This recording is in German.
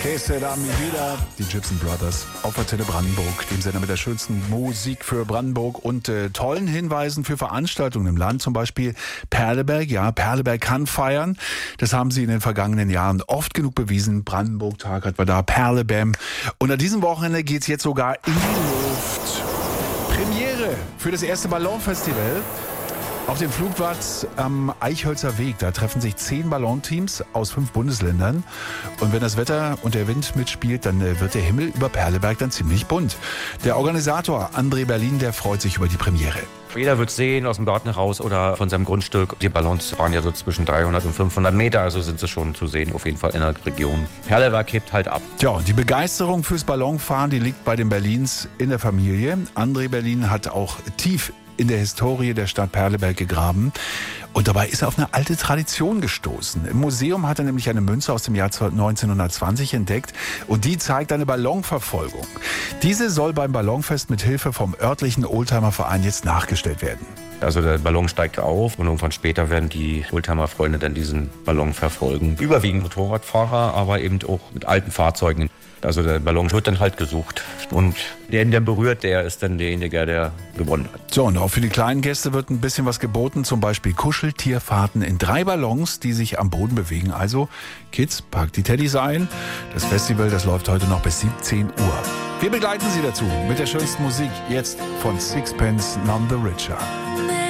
Que será mi vida? Die Gibson Brothers auf Antenne Brandenburg, dem Sender mit der schönsten Musik für Brandenburg und tollen Hinweisen für Veranstaltungen im Land. Zum Beispiel Perleberg. Ja, Perleberg kann feiern. Das haben sie in den vergangenen Jahren oft genug bewiesen. Brandenburg-Tag hatten wir da, Perlebam. Und an diesem Wochenende geht's jetzt sogar in die Luft. Premiere für das erste Ballonfestival. Auf dem Flugplatz am Eichhölzer Weg, da treffen sich 10 Ballonteams aus 5 Bundesländern. Und wenn das Wetter und der Wind mitspielt, dann wird der Himmel über Perleberg dann ziemlich bunt. Der Organisator André Berlin, der freut sich über die Premiere. Jeder wird sehen, aus dem Garten heraus oder von seinem Grundstück. Die Ballons waren ja so zwischen 300 und 500 Meter, also sind sie schon zu sehen, auf jeden Fall in der Region. Perleberg hebt halt ab. Tja, und die Begeisterung fürs Ballonfahren, die liegt bei den Berlins in der Familie. André Berlin hat auch tief in der Historie der Stadt Perleberg gegraben. Und dabei ist er auf eine alte Tradition gestoßen. Im Museum hat er nämlich eine Münze aus dem Jahr 1920 entdeckt und die zeigt eine Ballonverfolgung. Diese soll beim Ballonfest mit Hilfe vom örtlichen Oldtimerverein jetzt nachgestellt werden. Also der Ballon steigt auf und irgendwann später werden die Oldtimer-Freunde dann diesen Ballon verfolgen. Überwiegend Motorradfahrer, aber eben auch mit alten Fahrzeugen. Also der Ballon wird dann halt gesucht und der ihn dann berührt, der ist dann derjenige, der gewonnen hat. So, und auch für die kleinen Gäste wird ein bisschen was geboten, zum Beispiel Kuscheltierfahrten in 3 Ballons, die sich am Boden bewegen. Also, Kids, packt die Teddys ein. Das Festival, das läuft heute noch bis 17 Uhr. Wir begleiten Sie dazu mit der schönsten Musik, jetzt von Sixpence None the Richer.